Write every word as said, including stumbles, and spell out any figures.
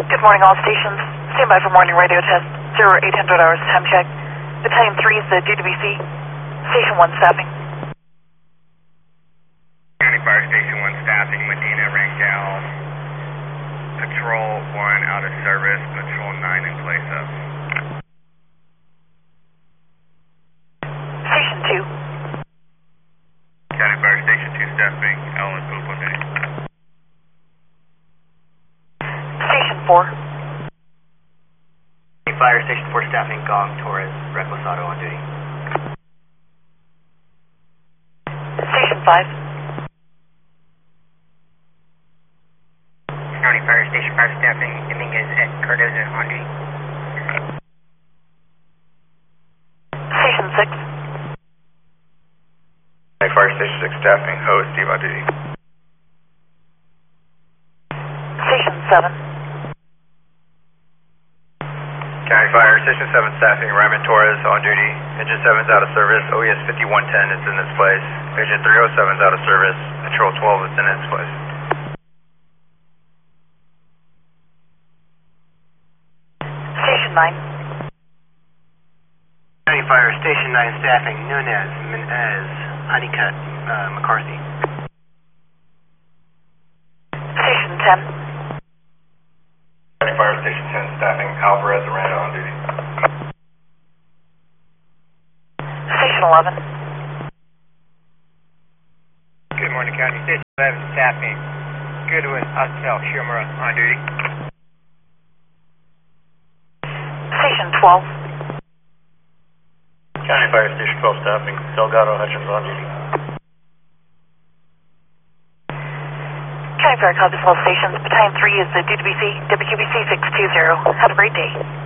Good morning, all stations. Stand by for morning radio test. zero eight hundred hours time check. Battalion three is the D W B C. Station one staffing. County Fire Station one staffing, Medina, Rangel. Patrol one out of service, Patrol nine in place of. Station two. County Fire Station two staffing, Ellen Poop on duty. Station four. Fire Station four staffing, Gong, Torres, Reckless Auto on duty. Station five. County Fire Station five staffing, Dominguez at Cardozo on duty. Station six. County Fire Station six staffing, Ho, Steve on duty. Station seven. County Fire Station seven staffing, Ryman Torres on duty. Engine seven's out of service, O E S fifty-one ten is in its place. Engine three oh seven's out of service, Patrol twelve is in its place. Station nine. County Fire Station nine staffing, Nunez, Menez, Honeycutt, uh, McCarthy. Station ten. County Fire Station ten staffing, Alvarez, Aranda on duty. Station eleven. Good morning, County Station eleven staffing, Goodwin, Ustel, Shimura on duty. Station twelve. County Fire Station twelve staffing, Delgado, Hutchins on duty. County Fire Cosby all stations. Battalion three is the D W B C, W Q B C six two zero. Have a great day.